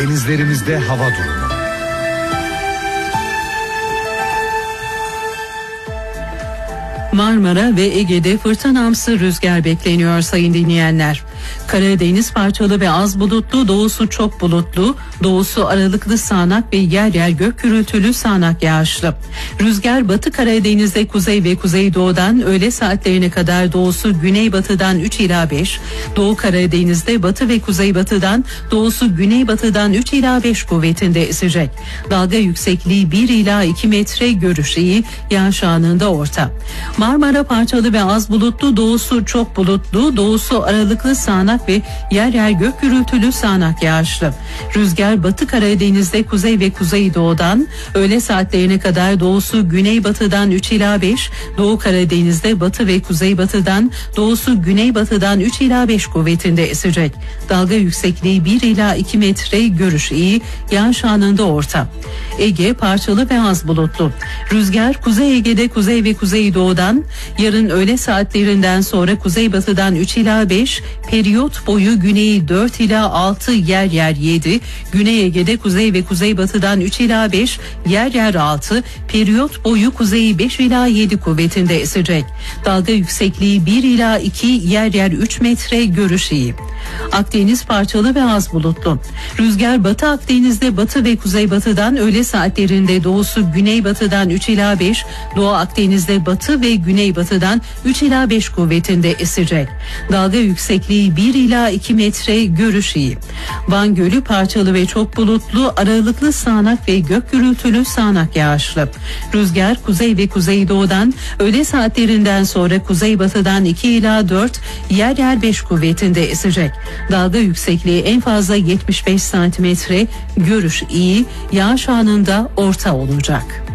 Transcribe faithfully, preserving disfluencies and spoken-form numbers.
denizlerimizde hava durumu. Marmara ve Ege'de fırtınamsı rüzgar bekleniyor sayın dinleyenler. Karadeniz parçalı ve az bulutlu, doğusu çok bulutlu, doğusu aralıklı sağanak ve yer yer gök gürültülü sağanak yağışlı. Rüzgar Batı Karadeniz'de kuzey ve kuzeydoğudan öğle saatlerine kadar doğusu güneybatıdan üç ila beş, Doğu Karadeniz'de batı ve kuzeybatıdan doğusu güneybatıdan üç ila beş kuvvetinde esecek. Dalga yüksekliği bir ila iki metre, görüş iyi, yağış anında orta. Marmara parçalı ve az bulutlu, doğusu çok bulutlu, doğusu aralıklı sağanak ve yer yer gök gürültülü sağanak yağışlı. Rüzgar Batı Karadeniz'de kuzey ve kuzeydoğudan öğle saatlerine kadar doğusu güneybatıdan üç ila beş, Doğu Karadeniz'de batı ve kuzeybatıdan doğusu güneybatıdan üç ila beş kuvvetinde esecek. Dalga yüksekliği bir ila iki metre, görüş iyi, yağış anında orta. Ege parçalı ve az bulutlu. Rüzgar Kuzey Ege'de kuzey ve kuzeydoğudan yarın öğle saatlerinden sonra kuzeybatıdan üç ila beş, periyot boyu güneyi dört ila altı, yer yer yedi, Güney Ege'de kuzey ve kuzeybatıdan üç ila beş, yer yer altı, periyot boyu kuzeyi beş ila yedi kuvvetinde esecek. Dalga yüksekliği bir ila iki, yer yer üç metre, görüş iyi. Akdeniz parçalı ve az bulutlu. Rüzgar Batı Akdeniz'de batı ve kuzeybatıdan öğle saatlerinde doğusu güneybatıdan üç ila beş, Doğu Akdeniz'de batı ve güneybatıdan üç ila beş kuvvetinde esecek. Dalga yüksekliği bir ila iki metre, görüş iyi. Van Gölü parçalı ve çok bulutlu, aralıklı sağanak ve gök gürültülü sağanak yağışlı. Rüzgar kuzey ve kuzeydoğudan öğle saatlerinden sonra kuzeybatıdan iki ila dört, yer yer beş kuvvetinde esecek. Dalga yüksekliği en fazla yetmiş beş santimetre, görüş iyi, yağış anında orta olacak.